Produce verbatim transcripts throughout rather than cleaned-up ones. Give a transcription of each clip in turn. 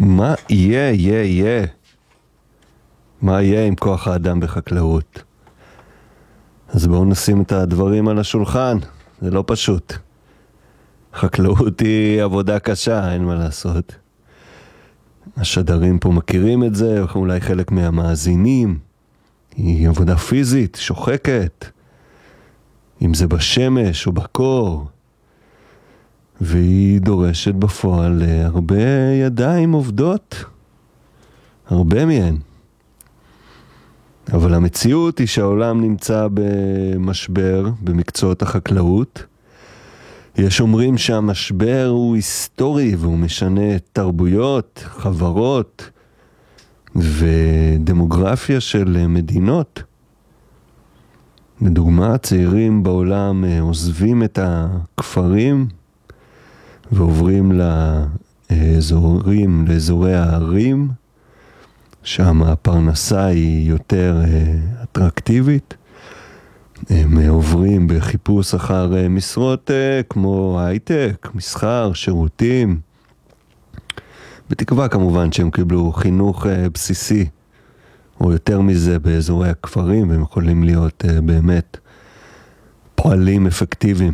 מה יהיה, יהיה, יהיה? מה יהיה עם כוח האדם בחקלאות? אז בואו נשים את הדברים על השולחן, זה לא פשוט. חקלאות היא עבודה קשה, אין מה לעשות. השדרים פה מכירים את זה, אולי חלק מהמאזינים. היא עבודה פיזית, שוחקת, אם זה בשמש או בקור. והיא דורשת בפועל הרבה ידיים עובדות, הרבה מהן. אבל המציאות היא שהעולם נמצא במשבר במקצועות החקלאות. יש אומרים שהמשבר הוא היסטורי והוא משנה תרבויות, חברות ודמוגרפיה של מדינות. לדוגמה, צעירים בעולם עוזבים את הכפרים ועוברים לאזורים, לאזורי הערים, שם הפרנסה היא יותר אטרקטיבית. הם עוברים בחיפוש אחר משרות כמו הייטק, מסחר, שירותים. בתקווה כמובן שהם קיבלו חינוך בסיסי, או יותר מזה באזורי הכפרים, והם יכולים להיות באמת פועלים אפקטיביים.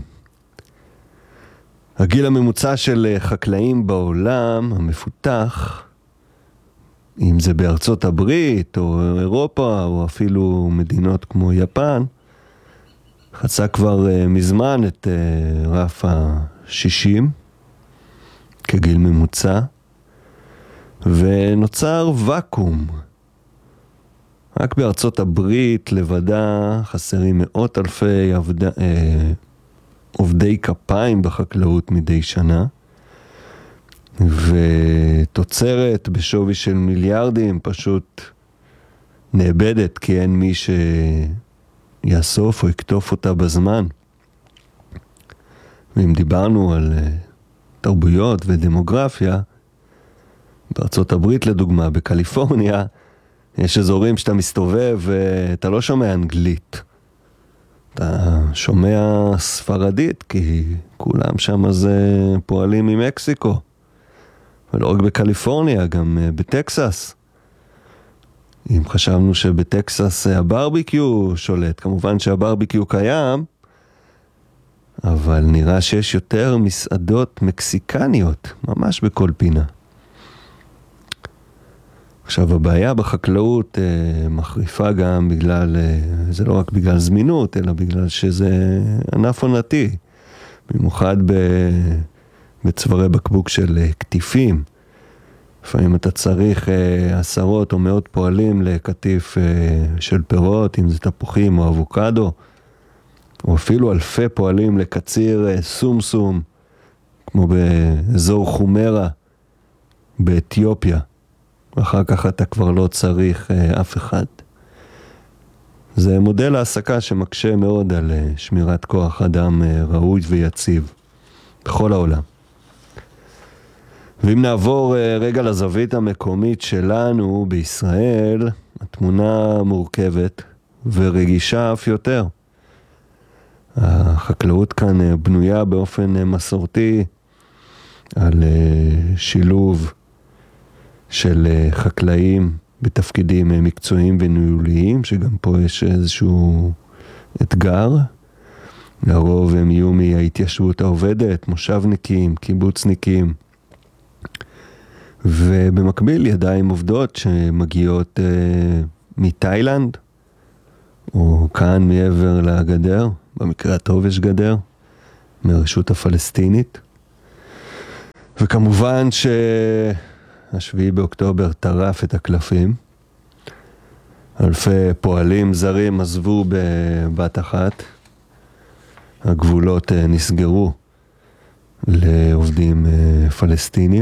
הגיל הממוצע של חקלאים בעולם המפותח, אם זה בארצות הברית או אירופה או אפילו מדינות כמו יפן, חצה כבר מזמן את רף ה-שישים כגיל ממוצע, ונוצר וקום. רק בארצות הברית לבדה חסרים מאות אלפי עבד... אה, עובדי כפיים בחקלאות מדי שנה, ותוצרת בשווי של מיליארדים פשוט נאבדת, כי אין מי שיאסוף או יקטוף אותה בזמן. ואם דיברנו על תרבויות ודמוגרפיה, בארצות הברית לדוגמה, בקליפורניה, יש אזורים שאתה מסתובב ואתה לא שומע אנגלית. אתה שומע ספרדית, כי כולם שם זה פועלים ממקסיקו. ולא רק בקליפורניה, גם בטקסס. אם חשבנו שבטקסס הברביקיו שולט, כמובן שהברביקיו קיים, אבל נראה שיש יותר מסעדות מקסיקניות, ממש בכל פינה. עכשיו, הבעיה בחקלאות אה, מחריפה גם בגלל, אה, זה לא רק בגלל זמינות, אלא בגלל שזה ענף עונתי. במיוחד ב, בצווארי בקבוק של אה, כתיפים. לפעמים אתה צריך אה, עשרות או מאות פועלים לכתיף אה, של פירות, אם זה תפוחים או אבוקדו, או אפילו אלפי פועלים לקציר אה, סום סום, כמו באזור חומרה, באתיופיה. ואחר כך אתה כבר לא צריך אה, אף אחד. זה מודל העסקה שמקשה מאוד על אה, שמירת כוח אדם אה, ראוי ויציב בכל העולם. ואם נעבור אה, רגע לזווית המקומית שלנו בישראל, התמונה מורכבת ורגישה אף יותר. החקלאות כאן אה, בנויה באופן אה, מסורתי על אה, שילוב של חקלאים בתפקידים מקצועיים וניהוליים, שגם פה יש איזשהו אתגר. לרוב הם יהיו מההתיישבות העובדת, מושבניקים, קיבוצניקים, ובמקביל ידיים עובדות שמגיעות אה, מתאילנד, או כאן מעבר לגדר, במקרה הטוב יש גדר, מהרשות הפלסטינית. וכמובן ש... השביעי באוקטובר טרף את הקלפים. אלפי פועלים זרים עזבו בבת אחת. הגבולות נסגרו לעובדים פלסטינים.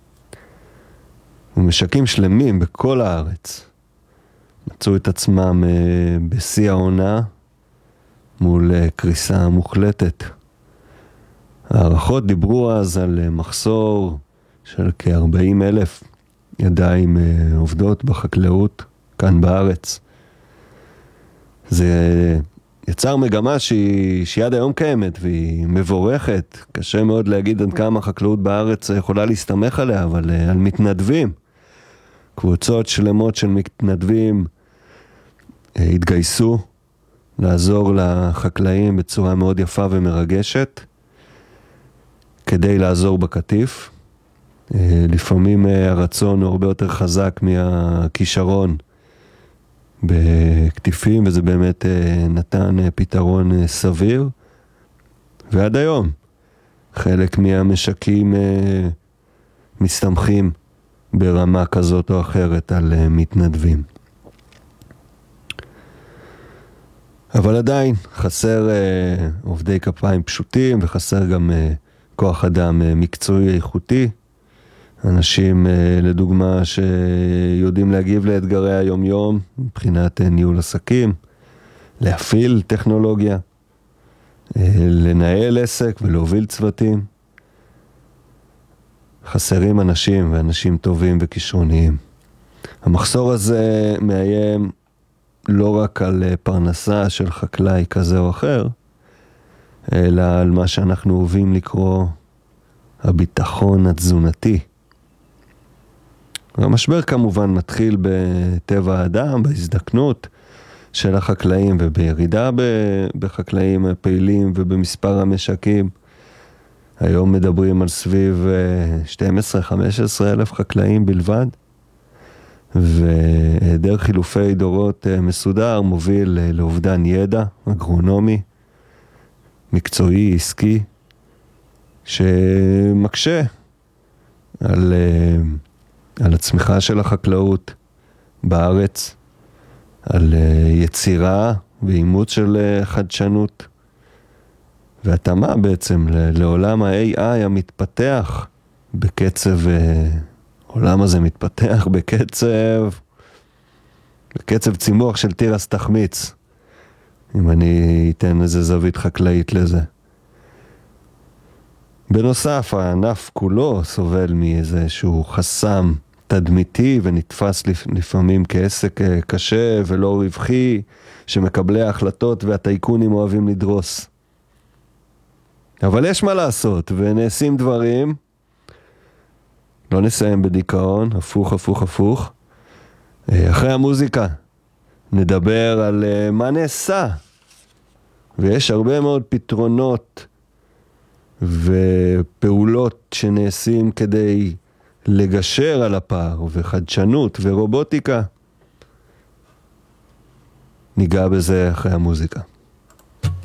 ומשקים שלמים בכל הארץ מצאו את עצמם בשיא העונה מול קריסה מוחלטת. הערכות דיברו אז על מחסור של כ-ארבעים אלף ידיים עובדות בחקלאות כאן בארץ. זה יצר מגמה שהיא, שהיא עד היום קיימת והיא מבורכת. קשה מאוד להגיד עד כמה החקלאות בארץ יכולה להסתמך עליה, אבל על מתנדבים. קבוצות שלמות של מתנדבים התגייסו לעזור לחקלאים בצורה מאוד יפה ומרגשת, כדי לעזור בקטיף. לפעמים הרצון הוא הרבה יותר חזק מהכישרון בקטיפים, וזה באמת נתן פתרון סביר. ועד היום חלק מהמשקים מסתמכים ברמה כזאת או אחרת על מתנדבים. אבל עדיין חסר עובדי כפיים פשוטים, וחסר גם כוח אדם מקצועי איכותי. אנשים, לדוגמה, שיודעים להגיב לאתגרי היום-יום, מבחינת ניהול עסקים, להפעיל טכנולוגיה, לנהל עסק ולהוביל צוותים. חסרים אנשים, ואנשים טובים וכישרוניים. המחסור הזה מאיים לא רק על פרנסה של חקלאי כזה או אחר, אלא על מה שאנחנו אוהבים לקרוא הביטחון התזונתי. המשבר כמובן מתחיל בטבע האדם, בהזדקנות של החקלאים ובירידה בחקלאים הפעילים ובמספר המשקים. היום מדברים על סביב שתים עשרה חמש עשרה אלף חקלאים בלבד, והיעדר חילופי דורות מסודר מוביל לאובדן ידע אגרונומי, מקצועי, עסקי, שמקשה על, על הצמיחה של החקלאות בארץ, על יצירה ואימוץ של חדשנות, והתאמה בעצם לעולם ה-איי איי המתפתח בקצב, העולם הזה מתפתח בקצב, בקצב צימוח של תירס תחמיץ, אם אני אתן איזה זווית חקלאית לזה. בנוסף, הענף כולו סובל מאיזשהו חסם תדמיתי ונתפס לפעמים כעסק קשה ולא רווחי, שמקבלי ההחלטות והטייקונים אוהבים לדרוס. אבל יש מה לעשות, ונעשים דברים. לא נסיים בדיכאון, הפוך, הפוך, הפוך. אחרי המוזיקה נדבר על מה נעשה. ויש הרבה מאוד פתרונות ופעולות שנעשים כדי לגשר על הפער, וחדשנות ורובוטיקה. ניגע בזה אחרי המוזיקה.